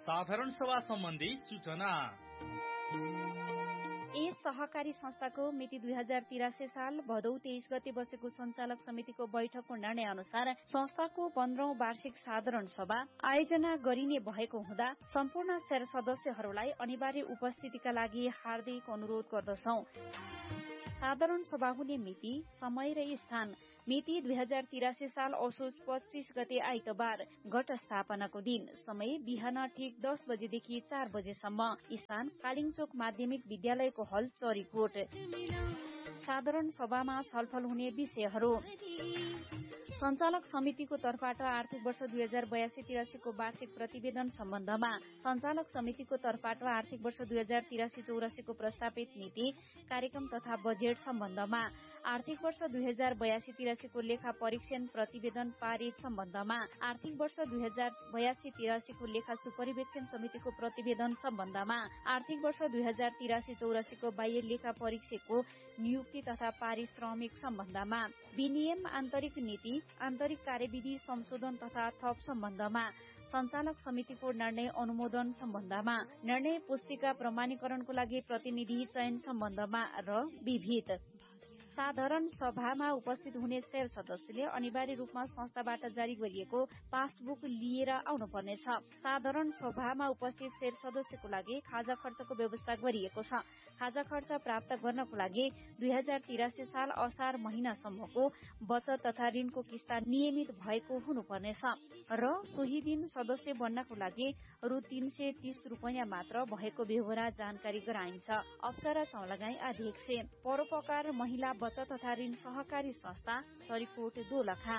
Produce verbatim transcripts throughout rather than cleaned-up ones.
साधारण सभा सम्बन्धी सूचना। यस सहकारी संस्थाको मिति दुई हजार तिरासी साल भदौ तेइस गते बसेको संचालक समितिको बैठकको निर्णय अनुसार संस्थाको पन्ध्रौं वार्षिक साधारण सभा आयोजना गरिने भएको हुँदा सम्पूर्ण शेयर सदस्यहरूलाई अनिवार्य उपस्थितिका लागि हार्दिक अनुरोध गर्दछौं। साधारण सभा हुने मिति, समय र स्थान। मिति दुई हजार तिरासी साल असोज पच्चीस गते आइतबार, गठ स्थापनाको दिन। समय बिहान ठिक दस बजेदेखि चार बजेसम्म। स्थान कालिङचोक माध्यमिक विद्यालयको हल, चरीकोट। साधारण सभामा छलफल हुने विषयहरू: संचालक समितिको तर्फबाट आर्थिक वर्ष दुई हजार बयासी तिरासीको वार्षिक प्रतिवेदन सम्बन्धमा, संचालक समितिको तर्फबाट आर्थिक वर्ष दुई हजार तिरासी चौरासीको प्रस्तावित नीति कार्यक्रम तथा बजेट सम्बन्धमा, आर्थिक वर्ष दुई हजार बयासी तिरासीको लेखा परीक्षण प्रतिवेदन पारित सम्बन्धमा, आर्थिक वर्ष दुई हजार बयासी तिरासीको लेखा सुपरिवेक्षण समितिको प्रतिवेदन सम्बन्धमा, आर्थिक वर्ष दुई हजार तिरासी चौरासीको बाह्य लेखा परीक्षकको नियुक्ति तथा पारिश्रमिक सम्बन्धमा, विनियम आन्तरिक नीति आन्तरिक कार्यविधि संशोधन तथा थप सम्बन्धमा, संचालक समितिको निर्णय अनुमोदन सम्बन्धमा, निर्णय पुस्तिका प्रमाणीकरणको लागि प्रतिनिधि चयन सम्बन्धमा र विविध। साधारण सभामा उपस्थित हुने शेयर सदस्यले अनिवार्य रूपमा संस्थाबाट जारी गरिएको पासबुक लिएर आउनुपर्नेछ। साधारण सभामा उपस्थित शेयर सदस्यको लागि खाजा खर्चको व्यवस्था गरिएको छ। खाजा खर्च प्राप्त गर्नको लागि दुई हजार तिरासी साल असार महिनासम्मको बचत तथा ऋणको किस्ता नियमित भएको हुनुपर्नेछ र सोही दिन सदस्य बन्नको लागि रु तीन सय तीस रूपियाँ मात्र भएको बेहोरा जानकारी गराइन्छ। अप्सरा चौलागाई अध्यक्ष, परोपकार महिला बचत तथा ऋण सहकारी संस्था, चरीकोट, दोलखा।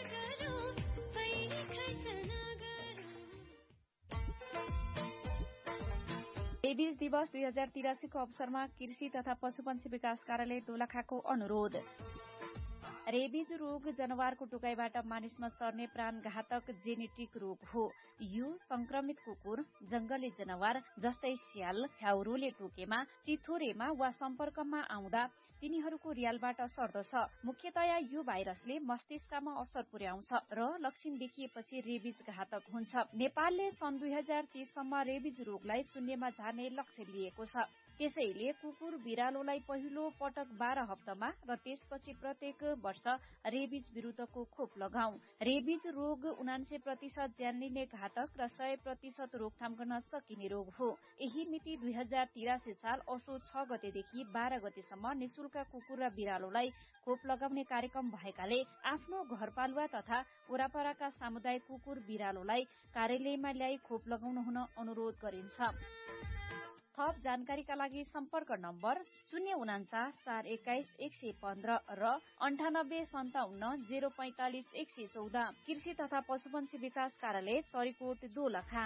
रेबिज दिवस दुई हजार तिरासीको अवसरमा कृषि तथा पशुपन्छी विकास कार्यालय दोलखाको अनुरोध। रेबिज रोग जनावरको टोकाइबाट मानिसमा सर्ने प्राणघातक जेनेटिक रोग हो। यो संक्रमित कुकुर, जंगली जनावर जस्तै स्याल, फ्याउरोले टोकेमा, चिथोरेमा वा सम्पर्कमा आउँदा तिनीहरूको रियालबाट सर्दछ। मुख्यतया यो भाइरसले मस्तिष्कमा असर पुर्याउँछ र लक्षण देखिएपछि रेबिज घातक हुन्छ। नेपालले सन् दुई हजार तीससम्म रेबिज रोगलाई शून्यमा झार्ने लक्ष्य लिएको छ। त्यसैले कुकुर बिरालोलाई पहिलो पटक बाह्र हप्तामा र त्यसपछि प्रत्येक वर्ष रेबिज विरूद्धको खोप लगाऊ। रेबिज रोग उनान्सय प्रतिशत ज्यान लिने घातक र सय प्रतिशत रोकथाम गर्न सकिने रोग हो। यही मिति दुई हजार तिरासी साल असोज छ गतेदेखि बाह्र गतेसम्म निशुल्क कुकुर र बिरालोलाई खोप लगाउने कार्यक्रम भएकाले आफ्नो घरपालुवा तथा वरापरका सामुदायिक कुकुर बिरालोलाई कार्यालयमा ल्याई खोप लगाउनु हुन अनुरोध गरिन्छ। थप जानकारीका लागि सम्पर्क नम्बर शून्य उनाचास चार एक्काइस एक सय पन्ध्र र अन्ठानब्बे सन्ताउन्न जेरो पैंतालिस एक सय चौध। कृषि तथा पशुपन्छी विकास कार्यालय, चरीकोट, दोलखा।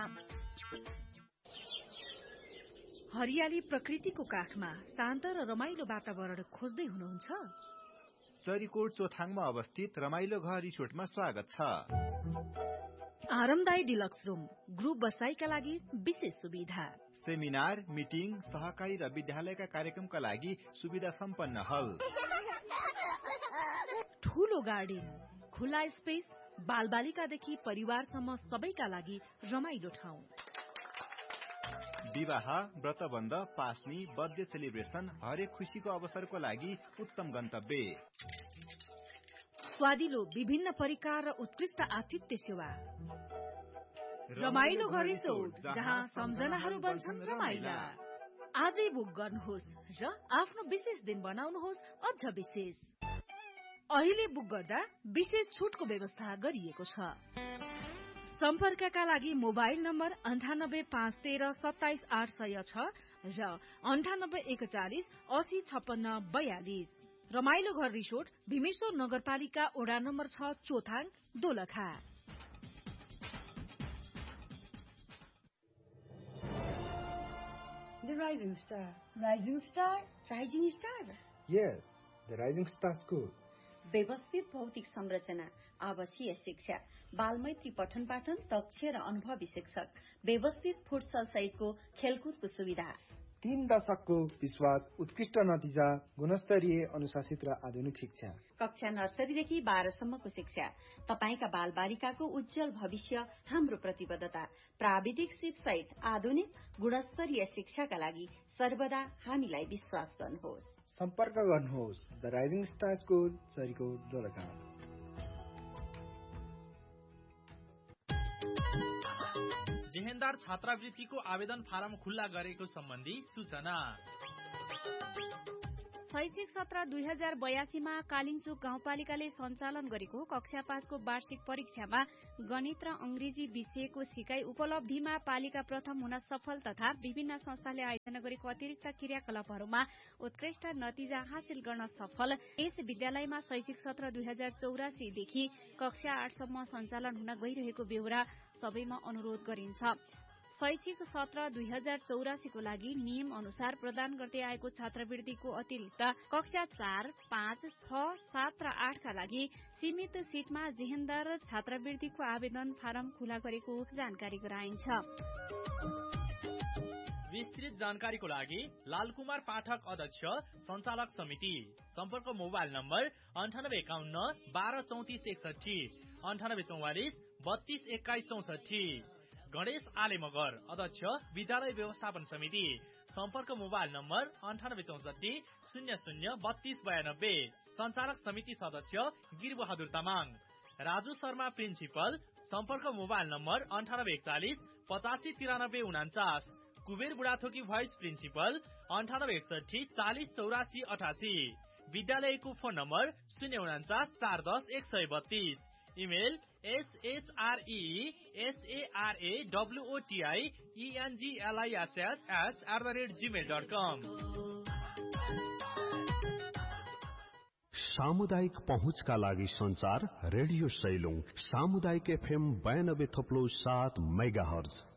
हरियाली प्रकृतिको काखमा शान्त र रमाइलो वातावरण खोज्दै हुनुहुन्छ? चरीकोट चोथाङमा अवस्थित रमाइलो घर रिसोर्टमा स्वागत छ। आरामदायी डिलक्स रूम, ग्रुप बसाईका लागि विशेष सुविधा, सेमिनार, मिटिङ, सहकारी र विद्यालयका कार्यक्रमका लागि सुविधा सम्पन्न हल, ठूलो गार्डन, खुला स्पेस, बालबालिकादेखि परिवारसम्म सबैका लागि रमाइलो ठाउँ, विवाह, व्रतबन्ध, पास्नी, बर्थडे सेलिब्रेसन, हरेक खुशीको अवसरको लागि उत्तम गन्तव्य, स्वादिलो विभिन्न परिकार र उत्कृष्ट आतिथ्य सेवा। रमाइलो घर रिसोर्ट, जहाँ सम्झनाहरू बन्छन् रमाइला। आजै बुक गर्नुहोस् र आफ्नो विशेष दिन बनाउनुहोस् अझ विशेष। अहिले बुक गर्दा विशेष छुटको व्यवस्था गरिएको छ। सम्पर्कका लागि मोबाइल नम्बर अन्ठानब्बे पाँच तेह्र सत्ताइस आठ सय छ र अन्ठानब्बे एकचालिस असी छप्पन्न बयालिस। रमाइलो घर रिसोर्ट, भीमेश्वर नगरपालिका, ओडा नम्बर छ, चोथाङ, Dolakha. The Rising Star. Rising Star? Rising Star? Yes, the Rising Star School. व्यवस्थित भौतिक संरचना, आवासीय शिक्षा, बालमैत्री पठन पाठन, दक्ष र अनुभवी शिक्षक, व्यवस्थित फुटसल सहितको खेलकुदको सुविधा, तीन दशकको विश्वास, उत्कृष्ट नतिजा, गुणस्तरीय, अनुशासित र आधुनिक शिक्षा। कक्षा नर्सरीदेखि बाह्रसम्मको शिक्षा। तपाईका बाल बालिकाको उज्जवल भविष्य हाम्रो प्रतिबद्धता। प्राविधिक सिप सहित आधुनिक गुणस्तरीय शिक्षाका लागि सर्वदा हामीलाई विश्वास गर्नुहोस्। सम्पर्क गर्नुहोस् the rising star school, Sarikot, Dolakha. जेहेन्दार छात्रवृत्तिको आवेदन फारम खुल्ला गरेको सम्बन्धी सूचना। शैक्षिक सत्र दुई हजार बयासीमा कालिङचोक गाउँपालिकाले सञ्चालन गरेको कक्षा पाँचको वार्षिक परीक्षामा गणित र अंग्रेजी विषयको सिकाइ उपलब्धिमा पालिका प्रथम हुन सफल तथा विभिन्न संस्थाले आयोजना गरेको अतिरिक्त क्रियाकलापहरूमा उत्कृष्ट नतिजा हासिल गर्न सफल यस विद्यालयमा शैक्षिक सत्र दुई हजार चौरासीदेखि कक्षा आठसम्म सञ्चालन हुन गइरहेको बेहोरा सबैमा अनुरोध गरिन्छ। शैक्षिक सत्र दुई हजार चौरासीको लागि नियम अनुसार प्रदान गर्दै आएको छात्रवृत्तिको अतिरिक्त कक्षा चार, पाँच, छ, सात र आठका लागि सीमित सीटमा जेहेन्दार छात्रवृत्तिको आवेदन फारम खुला गरेको जानकारी गराइन्छ। विस्तृत जानकारीको लागि लालकुमार पाठक, अध्यक्ष सञ्चालक समिति। सम्पर्क मोबाइल नम्बर अन्ठानब्बे एकाउन्न बाह्र चौतिस एकसठी, अन्ठानब्बे चौवालिस बत्तीस एक्काइस चौसठी। गणेश आले मगर, अध्यक्ष विद्यालय व्यवस्थापन समिति। सम्पर्क मोबाइल नम्बर अन्ठानब्बे चौसठी शून्य शून्य बत्तीस बयानब्बे। सञ्चालक समिति सदस्य गिरबहादुर तामाङ। राजु शर्मा, प्रिन्सिपल। सम्पर्क मोबाइल नम्बर अन्ठानब्बे एकचालिस पचासी तिरानब्बे उनाचास। कुबेर बुढाथोकी भाइस प्रिन्सिपल अन्ठानब्बे एकसठी चालिस चौरासी अठासी। विद्यालयको फोन नम्बर शून्य उनाचास चार दस एक सय बत्तीस। Email shraradwotiencliss at the rate gmail dot com। सामुदायिक पहुँचका लागि संचार रेडियो सैलुङ सामुदायिक एफएम बयानब्बे थप्लो सात मेगा हर्ज।